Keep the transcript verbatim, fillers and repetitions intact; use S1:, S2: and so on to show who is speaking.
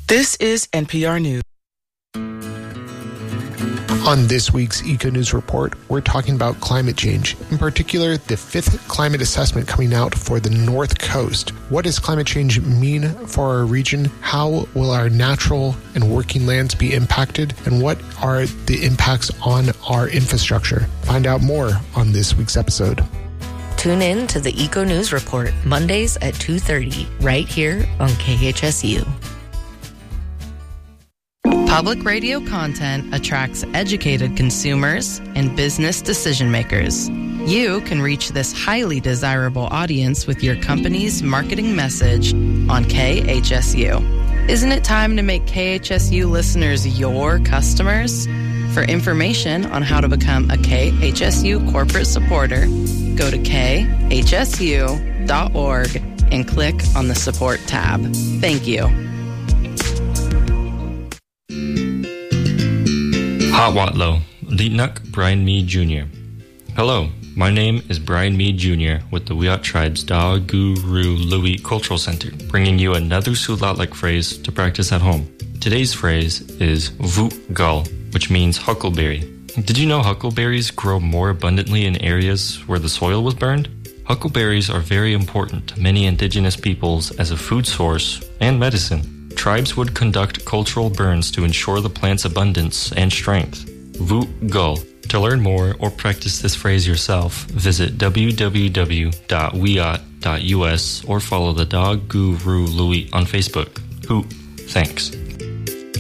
S1: This is N P R News.
S2: On this week's Eco News Report, we're talking about climate change, in particular the fifth climate assessment coming out for the North Coast. What does climate change mean for our region? How will our natural and working lands be impacted? And what are the impacts on our infrastructure? Find out more on this week's episode.
S3: Tune in to the Eco News Report, Mondays at two thirty, right here on K H S U.
S4: Public radio content attracts educated consumers and business decision makers. You can reach this highly desirable audience with your company's marketing message on K H S U. Isn't it time to make K H S U listeners your customers? For information on how to become a K H S U corporate supporter, go to K H S U dot org and click on the support tab. Thank you.
S5: Hawatlo, Litnuk Brian Mead Junior Hello, my name is Brian Mead Junior with the Wiyot Tribe's Da Guru Louie Cultural Center, bringing you another Sulatlik phrase to practice at home. Today's phrase is Vut Gul, which means huckleberry. Did you know huckleberries grow more abundantly in areas where the soil was burned? Huckleberries are very important to many indigenous peoples as a food source and medicine. Tribes would conduct cultural burns to ensure the plant's abundance and strength. Vut Gul. To learn more or practice this phrase yourself, visit w w w dot wiyot dot u s or follow the Da Guru Louie on Facebook. Who? Thanks.